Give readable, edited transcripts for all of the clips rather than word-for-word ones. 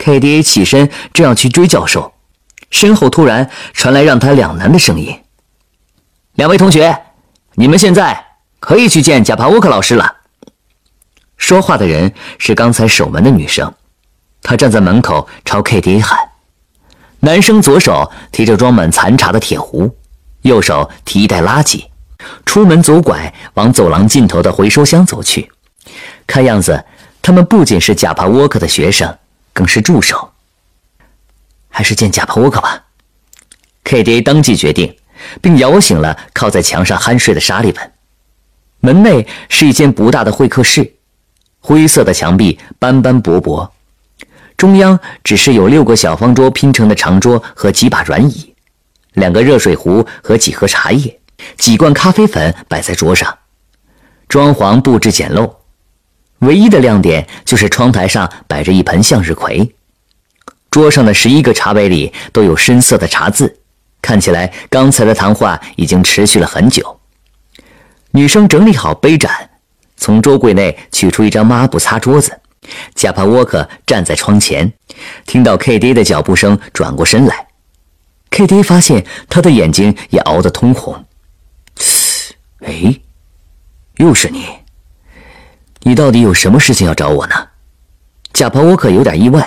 KDA 起身正要去追教授，身后突然传来让他两难的声音：“两位同学，你们现在可以去见贾帕沃克老师了。”说话的人是刚才守门的女生，她站在门口朝 KDA 喊。男生左手提着装满残茶的铁壶，右手提一袋垃圾，出门左拐往走廊尽头的回收箱走去。看样子他们不仅是贾帕沃克的学生，更是助手。还是见贾帕沃克吧。 KDA 当即决定，并摇醒了靠在墙上酣睡的沙利文。门内是一间不大的会客室，灰色的墙壁斑斑驳驳，中央只是有6个小方桌拼成的长桌和几把软椅，2个热水壶和几盒茶叶，几罐咖啡粉摆在桌上。装潢布置简陋，唯一的亮点就是窗台上摆着一盆向日葵。桌上的11个茶杯里都有深色的茶渍，看起来刚才的谈话已经持续了很久。女生整理好杯盏，从桌柜内取出一张抹布擦桌子。贾帕沃克站在窗前，听到 KDA 的脚步声，转过身来。KDA 发现他的眼睛也熬得通红。哎，又是你？到底有什么事情要找我呢？贾帕沃克有点意外。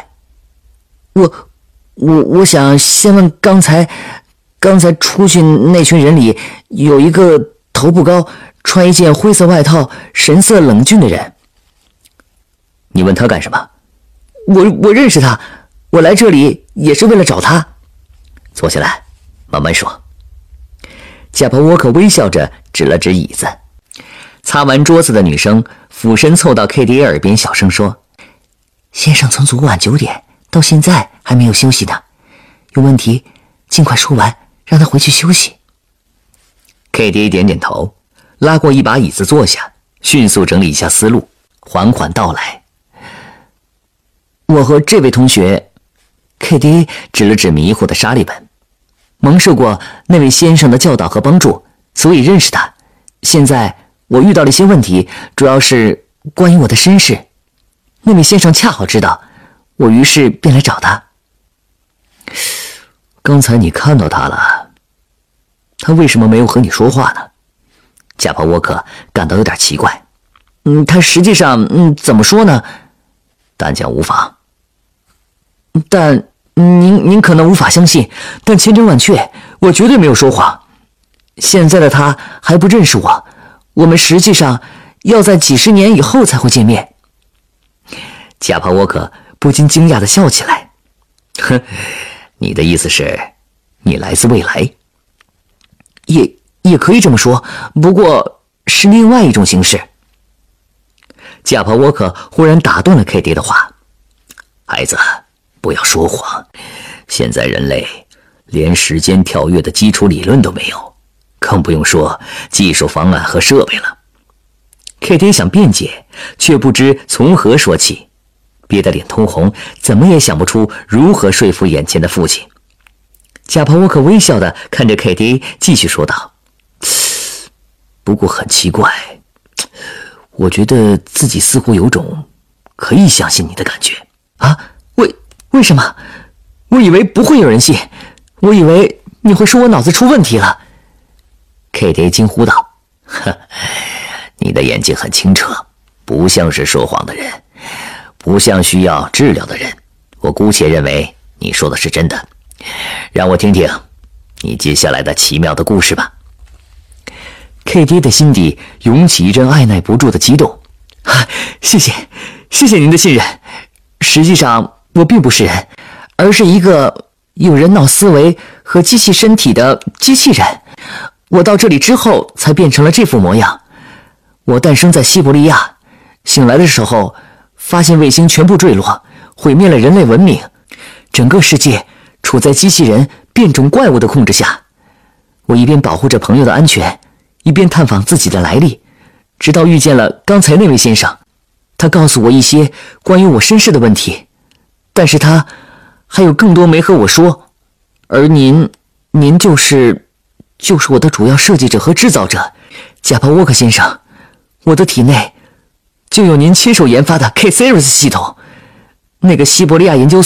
我想先问刚才出去那群人里有一个头不高，穿一件灰色外套，神色冷峻的人。你问他干什么？我认识他，我来这里也是为了找他。坐下来，慢慢说。贾帕沃克微笑着指了指椅子。擦完桌子的女生俯身凑到 KDA 耳边小声说：“先生从昨晚9点到现在还没有休息呢，有问题尽快说完，让他回去休息。” KDA 点点头，拉过一把椅子坐下，迅速整理一下思路，缓缓道来：“我和这位同学 ，KDA 指了指迷糊的沙利文，蒙受过那位先生的教导和帮助，所以认识他。现在我遇到了一些问题，主要是关于我的身世。那位先生恰好知道，我于是便来找他。刚才你看到他了，他为什么没有和你说话呢？”贾帕沃克感到有点奇怪。他实际上，怎么说呢？但讲无妨。但您可能无法相信，但千真万确，我绝对没有说谎。现在的他还不认识我，我们实际上要在几十年以后才会见面。贾帕沃克不禁惊讶地笑起来。哼，你的意思是，你来自未来？也可以这么说，不过是另外一种形式。贾帕沃克忽然打断了 KDA 的话：“孩子，不要说谎。现在人类连时间跳跃的基础理论都没有，更不用说技术方案和设备了。” KDA 想辩解，却不知从何说起，憋得脸通红，怎么也想不出如何说服眼前的父亲。贾帕沃克微笑地看着 KDA， 继续说道：“不过很奇怪，我觉得自己似乎有种可以相信你的感觉。”啊？为什么？我以为不会有人信，我以为你会说我脑子出问题了。KDA 惊呼道：“你的眼睛很清澈，不像是说谎的人，不像需要治疗的人。我姑且认为你说的是真的。让我听听你接下来的奇妙的故事吧。” KDA 的心底涌起一阵按耐不住的激动。谢谢您的信任。实际上我并不是人，而是一个有人脑思维和机器身体的机器人。我到这里之后才变成了这副模样。我诞生在西伯利亚，醒来的时候发现卫星全部坠落，毁灭了人类文明，整个世界处在机器人变种怪物的控制下。我一边保护着朋友的安全，一边探访自己的来历，直到遇见了刚才那位先生。他告诉我一些关于我身世的问题，但是他还有更多没和我说。而您就是我的主要设计者和制造者，贾帕沃克先生。我的体内就有您亲手研发的 K-Series 系统，那个西伯利亚研究